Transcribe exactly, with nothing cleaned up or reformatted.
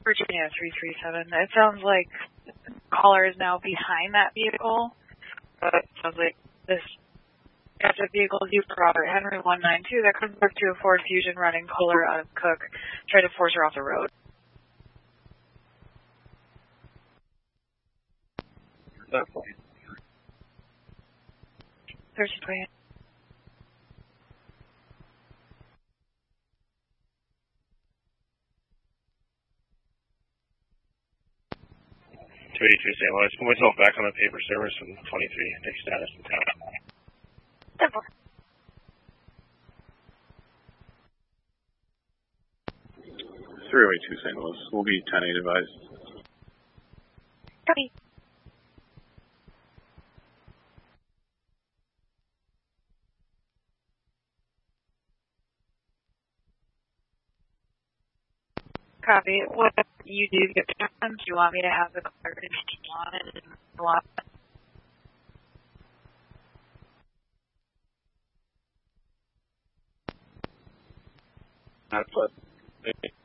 Virginia three three seven. It sounds like caller is now behind that vehicle. But it sounds like this if the vehicle is used for Robert Henry one nine two, that comes up to a Ford Fusion running Kohler out of Cook, try to force her off the road. That point. Thursday plan. two eighty-two Saint Louis. Put myself back on the paper service from twenty-three. Take status in town. Simple. three oh eight two Saint Louis. We'll be ten eight advised. Copy. Copy. What you do get done? Do you want me to have the card on it and block? That's what.